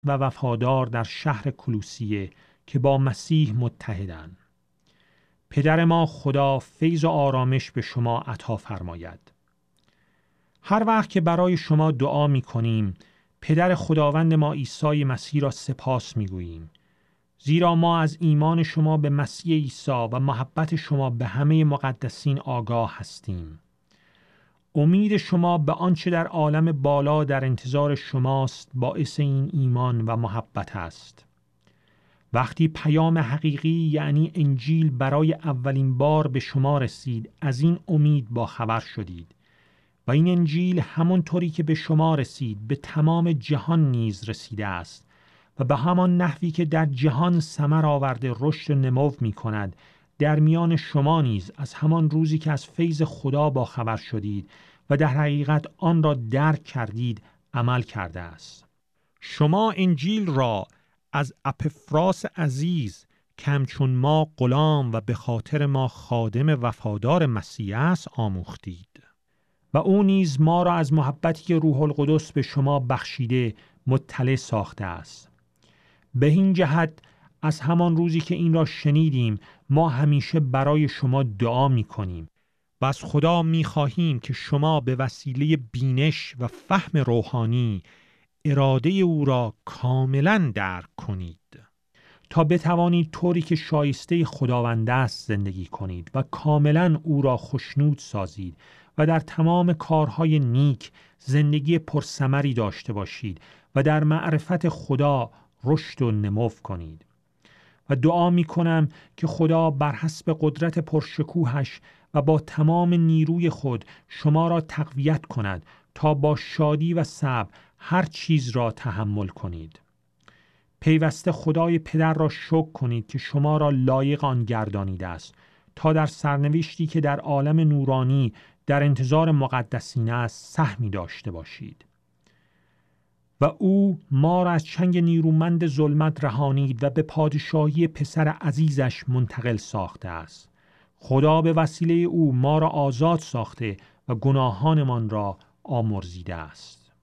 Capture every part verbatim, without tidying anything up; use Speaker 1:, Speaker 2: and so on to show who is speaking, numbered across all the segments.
Speaker 1: و وفادار در شهر کلوسیه که با مسیح متحدند. پدر ما خدا فیض و آرامش به شما عطا فرماید. هر وقت که برای شما دعا می کنیم، پدر خداوند ما عیسی مسیح را سپاس می گوییم. زیرا ما از ایمان شما به مسیح عیسی و محبت شما به همه مقدسین آگاه هستیم. امید شما به آنچه در عالم بالا در انتظار شماست باعث این ایمان و محبت است. وقتی پیام حقیقی یعنی انجیل برای اولین بار به شما رسید، از این امید با خبر شدید و این انجیل همانطوری که به شما رسید به تمام جهان نیز رسیده است و به همان نحوی که در جهان ثمر آورده رشد و نمو می کند، در میان شما نیز از همان روزی که از فیض خدا با خبر شدید و در حقیقت آن را درک کردید عمل کرده است. شما انجیل را از اپفراس عزیز که همچون ما غلام و به خاطر ما خادم وفادار مسیح است آموختید و او نیز ما را از محبتی که روح القدس به شما بخشیده مطلع ساخته است. به این جهت از همان روزی که این را شنیدیم ما همیشه برای شما دعا می کنیم و از خدا می خواهیم که شما به وسیله بینش و فهم روحانی اراده او را کاملا درک کنید تا بتوانید طوری که شایسته خداوند است زندگی کنید و کاملا او را خوشنود سازید و در تمام کارهای نیک زندگی پرثمری داشته باشید و در معرفت خدا رشد و نمو کنید. و دعا می کنم که خدا بر حسب قدرت پرشکوهش و با تمام نیروی خود شما را تقویت کند تا با شادی و صبر هر چیز را تحمل کنید. پیوسته خدای پدر را شکر کنید که شما را لایق آن گردانیده است تا در سرنوشتی که در عالم نورانی در انتظار مقدسین است سهمی داشته باشید. و او ما را از چنگ نیرومند ظلمت رهانید و به پادشاهی پسر عزیزش منتقل ساخته است. خدا به وسیله او ما را آزاد ساخته و گناهانمان را آمرزیده است.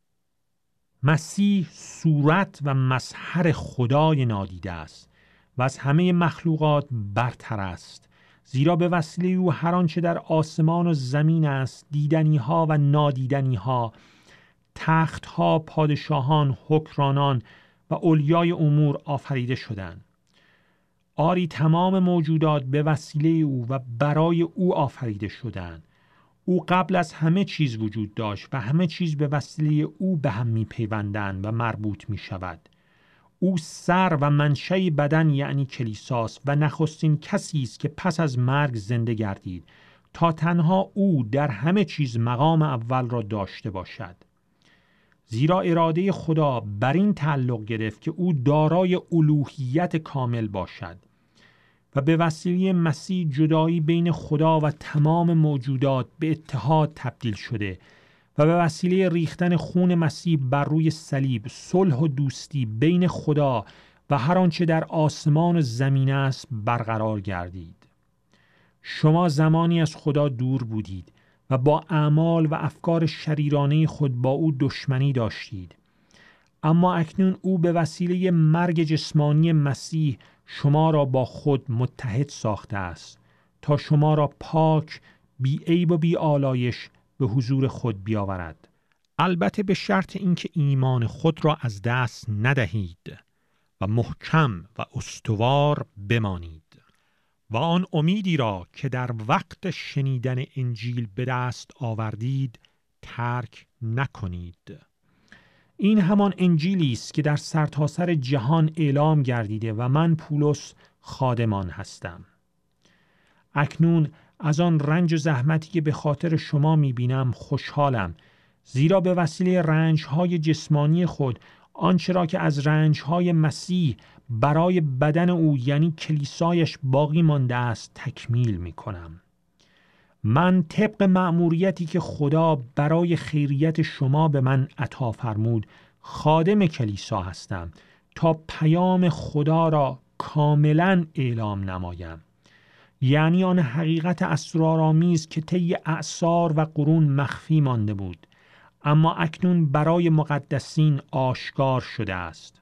Speaker 1: مسیح صورت و مظهر خدای نادیده است و از همه مخلوقات برتر است، زیرا به وسیله او هر آنچه در آسمان و زمین است، دیدنی ها و نادیدنی ها، تخت ها، پادشاهان، حکمرانان و اولیای امور آفریده شدند. آری تمام موجودات به وسیله او و برای او آفریده شدند. او قبل از همه چیز وجود داشت و همه چیز به وسیله او به هم می پیوندند و مربوط می شود. او سر و منشأ بدن یعنی کلیساست و نخستین کسی است که پس از مرگ زنده گردید تا تنها او در همه چیز مقام اول را داشته باشد. زیرا اراده خدا بر این تعلق گرفت که او دارای الوهیت کامل باشد و به وسیله مسیح جدایی بین خدا و تمام موجودات به اتحاد تبدیل شده و به وسیله ریختن خون مسیح بر روی صلیب صلح و دوستی بین خدا و هر آنچه در آسمان و زمین است برقرار گردید. شما زمانی از خدا دور بودید و با اعمال و افکار شریرانه خود با او دشمنی داشتید، اما اکنون او به وسیله مرگ جسمانی مسیح شما را با خود متحد ساخته است تا شما را پاک، بی عیب و بی آلایش به حضور خود بیاورد. البته به شرط اینکه ایمان خود را از دست ندهید و محکم و استوار بمانید و آن امیدی را که در وقت شنیدن انجیل به دست آوردید ترک نکنید. این همان انجیلی است که در سرتاسر جهان اعلام گردیده و من پولس خادم آن هستم. اکنون از آن رنج و زحمتی که به خاطر شما می‌بینم خوشحالم، زیرا به وسیله رنج‌های جسمانی خود آنچه را که از رنج‌های مسیح برای بدن او یعنی کلیسایش باقی مانده است تکمیل می‌کنم. من طبق مأموریتی که خدا برای خیریت شما به من عطا فرمود خادم کلیسا هستم تا پیام خدا را کاملا اعلام نمایم، یعنی آن حقیقت اسرارآمیز که طی اعصار و قرون مخفی مانده بود اما اکنون برای مقدسین آشکار شده است.